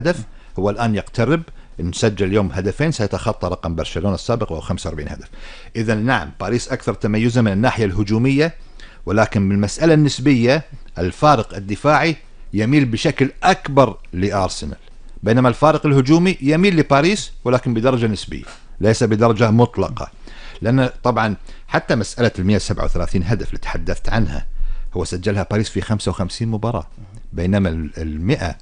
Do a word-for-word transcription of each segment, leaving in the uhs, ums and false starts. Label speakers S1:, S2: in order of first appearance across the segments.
S1: هدف، هو الآن يقترب إن سجل اليوم هدفين سيتخطى رقم برشلونة السابق وهو خمسة وأربعين هدف. إذا نعم باريس أكثر تميزا من الناحية الهجومية، ولكن بالمسألة النسبية الفارق الدفاعي يميل بشكل أكبر لأرسنال، بينما الفارق الهجومي يميل لباريس ولكن بدرجة نسبية ليس بدرجة مطلقة. لأن طبعا حتى مسألة المئة وسبعة وثلاثين هدف اللي تحدثت عنها هو سجلها باريس في خمسة وخمسين مباراة، بينما المئة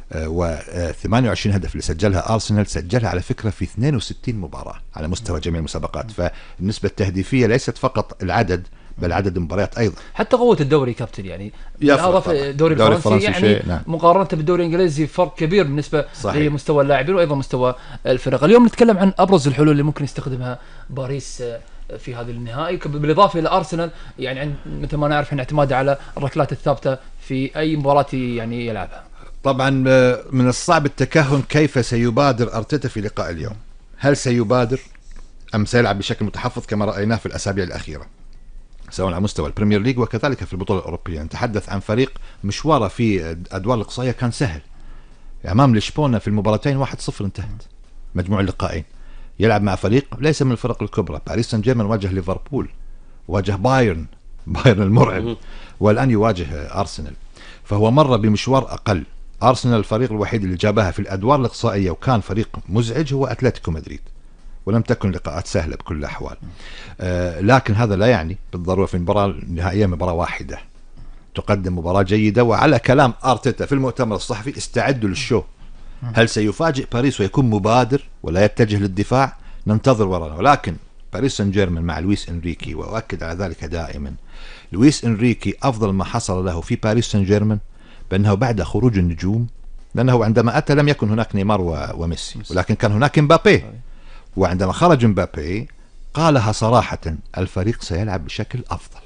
S1: وثمانية وعشرين هدف اللي سجلها أرسنال سجلها على فكرة في اثنين وستين مباراة على مستوى جميع المسابقات. فالنسبة التهديفية ليست فقط العدد بل عدد المباريات أيضا.
S2: حتى قوة الدوري كابتن يعني
S1: يفرق
S2: الدوري الفرنسي يعني نعم. مقارنة بالدوري الإنجليزي فرق كبير بالنسبة صحيح. لمستوى اللاعبين وأيضا مستوى الفرق. اليوم نتكلم عن أبرز الحلول اللي ممكن يستخدمها باريس في هذه النهائي، بالإضافة إلى أرسنال يعني مثل ما نعرف اعتماده على الركلات الثابتة في أي مباراة يعني يلعبها.
S1: طبعا من الصعب التكهن كيف سيبادر أرتيتا في لقاء اليوم، هل سيبادر أم سيلعب بشكل متحفظ كما رأيناه في الأسابيع الأخيرة سواء على مستوى البريمير ليج وكذلك في البطولة الأوروبية. نتحدث عن فريق مشواره في أدوار الإقصائية كان سهل أمام لشبونة في المباراتين واحد صفر انتهت مجموع اللقاءين. يلعب مع فريق ليس من الفرق الكبرى، باريس سان جيرمان واجه ليفربول، واجه بايرن بايرن المرعب، والآن يواجه أرسنال، فهو مر بمشوار أقل. أرسنال الفريق الوحيد اللي جابها في الأدوار الإقصائية وكان فريق مزعج هو أتلتيكو مدريد، ولم تكن لقاءات سهلة بكل الأحوال. آه لكن هذا لا يعني بالضرورة في المباراة النهائية مباراة واحدة تقدم مباراة جيدة. وعلى كلام أرتيتا في المؤتمر الصحفي استعدوا للشو، هل سيفاجئ باريس ويكون مبادر ولا يتجه للدفاع؟ ننتظر ورانا. ولكن باريس سان جيرمان مع لويس إنريكي، وأؤكد على ذلك دائما، لويس إنريكي أفضل ما حصل له في باريس سان جيرمان بأنه بعد خروج النجوم، لأنه عندما أتى لم يكن هناك نيمار وميسي ولكن كان هناك مبابي، وعندما خرج مبابي قالها صراحة الفريق سيلعب بشكل أفضل.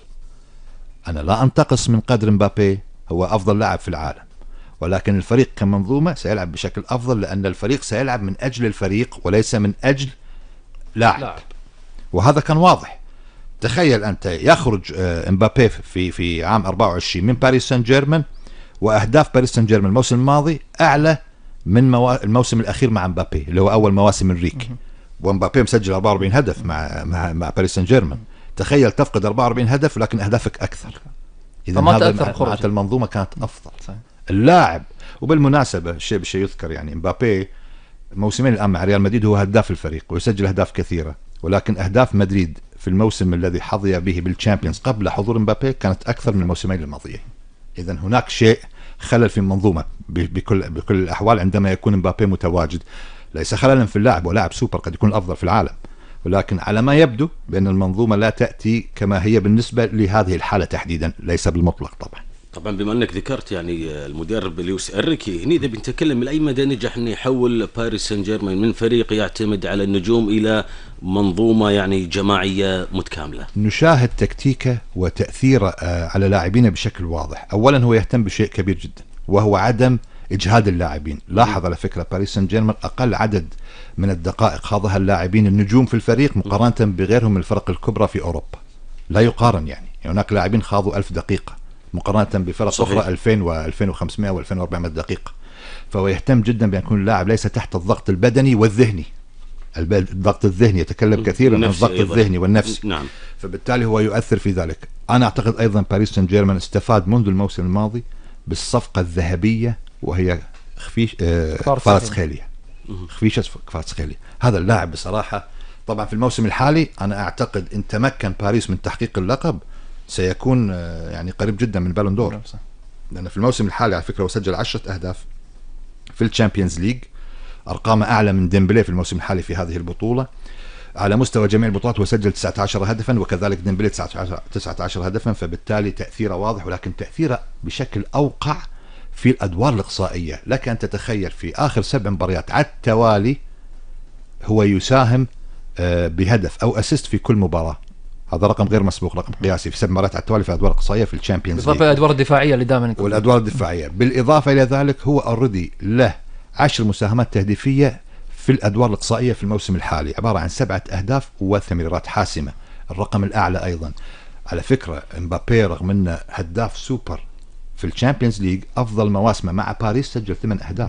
S1: أنا لا أنتقص من قدر مبابي، هو أفضل لاعب في العالم، ولكن الفريق كمنظومة سيلعب بشكل أفضل لأن الفريق سيلعب من أجل الفريق وليس من أجل لاعب, لاعب. وهذا كان واضح. تخيل أنت يخرج مبابي في في عام أربعة وعشرين من باريس سان جيرمان وأهداف باريس سان جيرمان الموسم الماضي أعلى من موا... الموسم الأخير مع مبابي اللي هو أول مواسم إنريكي، ومبابي مسجل أربعة وأربعين هدف مع مع, مع باريس سان جيرمان. تخيل تفقد أربعة وأربعين هدف لكن أهدافك أكثر. إذا هذا معناته المنظومة كانت أفضل. صحيح. اللاعب، وبالمناسبة الشيء بالشيء يذكر يعني مبابي موسمين الآن مع ريال مدريد هو هداف الفريق ويسجل أهداف كثيرة، ولكن أهداف مدريد في الموسم الذي حظي به بالتشامبيونز قبل حضور مبابي كانت أكثر من الموسمين الماضيين. إذا هناك شيء خلل في المنظومة بكل بكل الأحوال عندما يكون مبابي متواجد. ليس خللا في اللاعب، ولاعب سوبر قد يكون الأفضل في العالم، ولكن على ما يبدو بأن المنظومة لا تأتي كما هي بالنسبة لهذه الحالة تحديدا، ليس بالمطلق طبعا.
S3: طبعا بما انك ذكرت يعني المدرب لويس إنريكي، هني اذا بنتكلم لاي مدى نجح انه يحول باريس سان جيرمان من فريق يعتمد على النجوم الى منظومه يعني جماعيه متكامله.
S1: نشاهد تكتيكه وتاثيره على لاعبينه بشكل واضح. اولا هو يهتم بشيء كبير جدا وهو عدم اجهاد اللاعبين. لاحظ على فكره باريس سان جيرمان اقل عدد من الدقائق خاضها اللاعبين النجوم في الفريق مقارنه بغيرهم من الفرق الكبرى في اوروبا، لا يقارن. يعني هناك لاعبين خاضوا ألف دقيقه مقارنة بفرق صحيح. أخرى ألفين وألفين وخمسمائة وألفين وأربعمائة دقيقة. فهو يهتم جدا بأن يكون اللاعب ليس تحت الضغط البدني والذهني. الضغط الذهني يتكلم كثيرا عن الضغط أيضا. الذهني والنفسي.
S3: نعم.
S1: فبالتالي هو يؤثر في ذلك. أنا أعتقد أيضا باريس سان جيرمان استفاد منذ الموسم الماضي بالصفقة الذهبية وهي خفيش آه كفاراتسخيليا. خفيشة كفاراتسخيليا هذا اللاعب بصراحة. طبعا في الموسم الحالي أنا أعتقد إن تمكن باريس من تحقيق اللقب سيكون يعني قريب جدا من بالون دور، لأن في الموسم الحالي على فكرة وسجل عشرة أهداف في الشامبيونز ليج، أرقام أعلى من ديمبلي في الموسم الحالي في هذه البطولة. على مستوى جميع البطولات وسجل تسعة عشر هدفا وكذلك ديمبلي تسعة عشر هدفا، فبالتالي تأثيره واضح، ولكن تأثيره بشكل أوقع في الأدوار الإقصائية. لك أن تتخيل في آخر سبع مباريات على التوالي هو يساهم بهدف أو أسيست في كل مباراة. هذا رقم غير مسبوق، رقم قياسي في سبع مرات على التوالي في الادوار الاقصائيه في الشامبيونز ليج،
S2: بالضبط الادوار الدفاعيه اللي دائما
S1: والادوار الدفاعيه. بالاضافه الى ذلك هو اوريدي له عشر مساهمات تهديفيه في الادوار الاقصائيه في الموسم الحالي، عباره عن سبعه اهداف وثمانيات حاسمه، الرقم الاعلى ايضا. على فكره مبابي رغم انه هداف سوبر في الشامبيونز ليج افضل مواسمه مع باريس سجل ثمان اهداف.